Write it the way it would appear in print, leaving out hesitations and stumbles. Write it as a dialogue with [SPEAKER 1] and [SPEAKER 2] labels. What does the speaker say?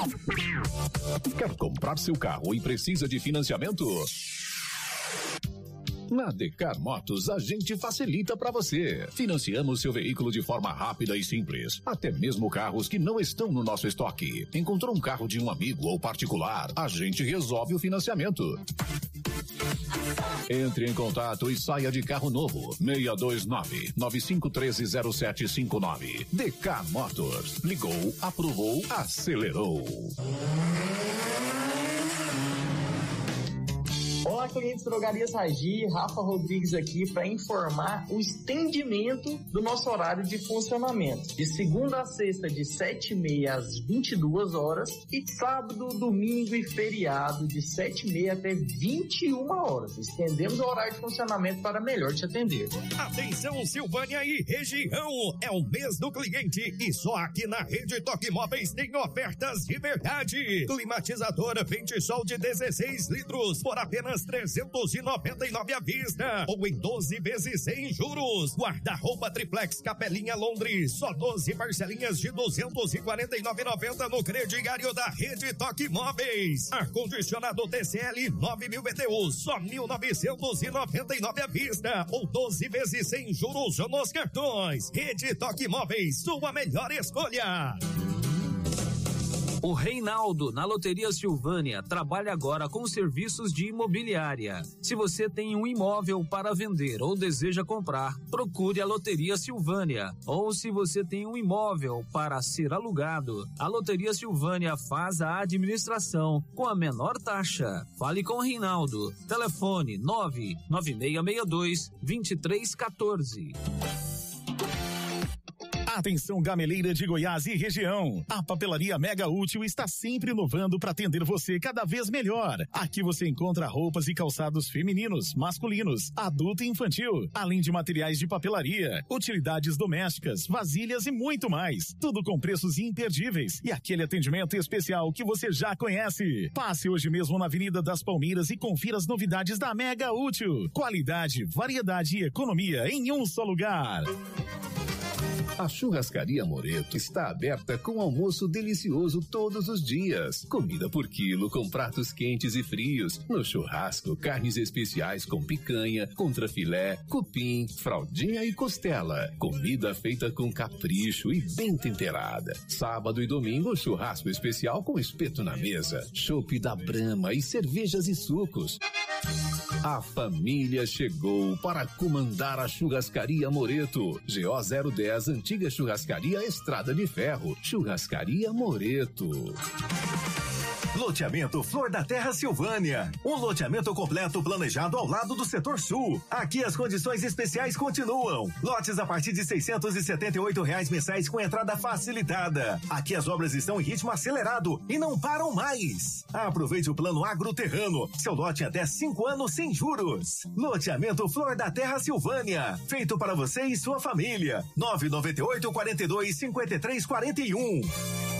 [SPEAKER 1] Quer comprar seu carro e precisa de financiamento? Na Decar Motos, a gente facilita para você. Financiamos seu veículo de forma rápida e simples. Até mesmo carros que não estão no nosso estoque. Encontrou um carro de um amigo ou particular? A gente resolve o financiamento. Entre em contato e saia de carro novo. 629-9513-0759. Decar Motors. Ligou, aprovou, acelerou.
[SPEAKER 2] Olá, clientes Drogarias Ragi, Rafa Rodrigues aqui para informar o estendimento do nosso horário de funcionamento. De segunda a sexta, de 7h30 às 22 horas e sábado, domingo e feriado, de 7h30 até 21 horas. Estendemos o horário de funcionamento para melhor te atender.
[SPEAKER 3] Atenção, Silvânia e região, é o mês do cliente e só aqui na Rede Toque Móveis tem ofertas de verdade. Climatizadora Ventisol de 16 litros por apenas R$399 à vista ou em 12 vezes sem juros. Guarda-roupa triplex Capelinha Londres, só 12 parcelinhas de R$249,90 no crediário da Rede Toque Móveis. Ar-condicionado TCL 9.000 BTU, só R$1.999 à vista ou 12 vezes sem juros nos cartões. Rede Toque Móveis, sua melhor escolha.
[SPEAKER 4] O Reinaldo, na Loteria Silvânia, trabalha agora com serviços de imobiliária. Se você tem um imóvel para vender ou deseja comprar, procure a Loteria Silvânia. Ou se você tem um imóvel para ser alugado, a Loteria Silvânia faz a administração com a menor taxa. Fale com o Reinaldo. Telefone 99662-2314.
[SPEAKER 5] Atenção, gameleira de Goiás e região. A Papelaria Mega Útil está sempre inovando para atender você cada vez melhor. Aqui você encontra roupas e calçados femininos, masculinos, adulto e infantil, além de materiais de papelaria, utilidades domésticas, vasilhas e muito mais. Tudo com preços imperdíveis e aquele atendimento especial que você já conhece. Passe hoje mesmo na Avenida das Palmeiras e confira as novidades da Mega Útil. Qualidade, variedade e economia em um só lugar.
[SPEAKER 1] A Churrascaria Moreto está aberta com almoço delicioso todos os dias. Comida por quilo com pratos quentes e frios. No churrasco, carnes especiais com picanha, contrafilé, cupim, fraldinha e costela. Comida feita com capricho e bem temperada. Sábado e domingo, churrasco especial com espeto na mesa. Chopp da Brahma e cervejas e sucos. A família chegou para comandar a Churrascaria Moreto. GO 010, antiga Churrascaria Estrada de Ferro. Churrascaria Moreto.
[SPEAKER 6] Loteamento Flor da Terra Silvânia. Um loteamento completo planejado ao lado do setor sul. Aqui as condições especiais continuam. Lotes a partir de R$678 mensais com entrada facilitada. Aqui as obras estão em ritmo acelerado e não param mais. Aproveite o plano agroterrano. Seu lote em até 5 anos sem juros. Loteamento Flor da Terra Silvânia. Feito para você e sua família. 998-42-5341.